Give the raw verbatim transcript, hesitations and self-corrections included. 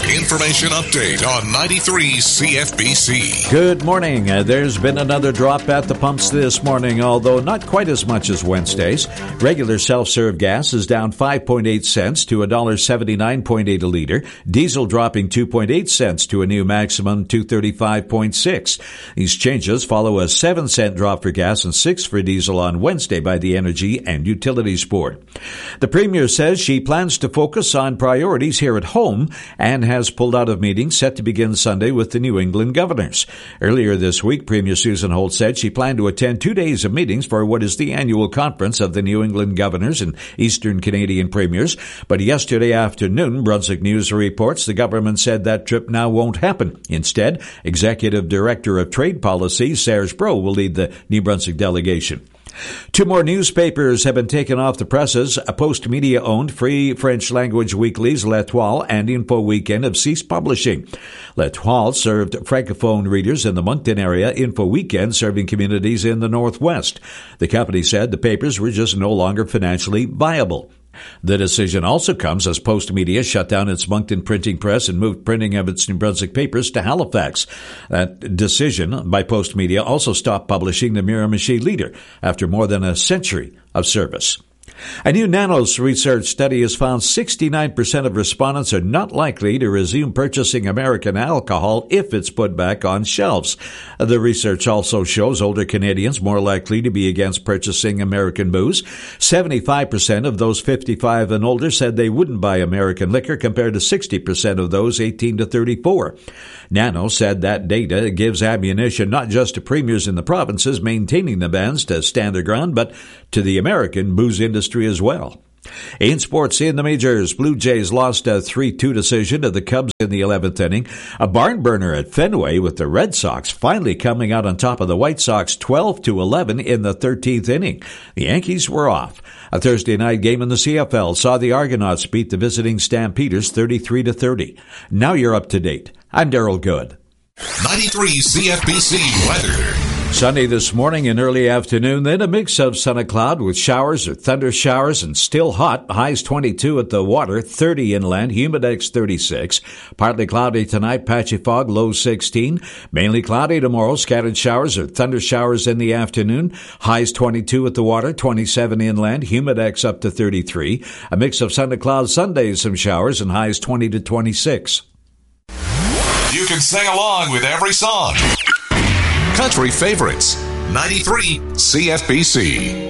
Information update on ninety-three C F B C. Good morning. Uh, there's been another drop at the pumps this morning, although not quite as much as Wednesday's. Regular self-serve gas is down five point eight cents to one dollar seventy-nine point eight a liter. Diesel dropping two point eight cents to a new maximum two thirty-five point six. These changes follow a seven cent drop for gas and six for diesel on Wednesday by the Energy and Utilities Board. The Premier says she plans to focus on priorities here at home and has pulled out of meetings set to begin Sunday with the New England governors. Earlier this week, Premier Susan Holt said she planned to attend two days of meetings for what is the annual conference of the New England governors and Eastern Canadian premiers. But yesterday afternoon, Brunswick News reports the government said that trip now won't happen. Instead, Executive Director of Trade Policy, Serge Bro, will lead the New Brunswick delegation. Two more newspapers have been taken off the presses. A Post Media-owned free French-language weeklies, L'Etoile and Info Weekend, have ceased publishing. L'Etoile served Francophone readers in the Moncton area, Info Weekend serving communities in the Northwest. The company said the papers were just no longer financially viable. The decision also comes as Post Media shut down its Moncton printing press and moved printing of its New Brunswick papers to Halifax. That decision by Post Media also stopped publishing the Miramichi Leader after more than a century of service. A new Nanos research study has found sixty-nine percent of respondents are not likely to resume purchasing American alcohol if it's put back on shelves. The research also shows older Canadians more likely to be against purchasing American booze. seventy-five percent of those fifty-five and older said they wouldn't buy American liquor compared to sixty percent of those eighteen to thirty-four. Nanos said that data gives ammunition not just to premiers in the provinces maintaining the bans to stand their ground, but to the American booze industry as well. In sports in the majors, Blue Jays lost a three two decision to the Cubs in the eleventh inning. A barn burner at Fenway with the Red Sox finally coming out on top of the White Sox twelve to eleven in the thirteenth inning. The Yankees were off. A Thursday night game in the C F L saw the Argonauts beat the visiting Stampeders thirty-three to thirty. Now you're up to date. I'm Daryl Good. ninety-three C F B C weather. Sunny this morning and early afternoon, then a mix of sun and cloud with showers or thunder showers and still hot. Highs twenty-two at the water, thirty inland, humidex thirty-six. Partly cloudy tonight, patchy fog, low sixteen. Mainly cloudy tomorrow, scattered showers or thunder showers in the afternoon. Highs twenty-two at the water, twenty-seven inland, humidex up to thirty-three. A mix of sun and cloud Sunday, some showers and highs twenty to twenty-six. You can sing along with every song. Country favorites, ninety-three C F B C.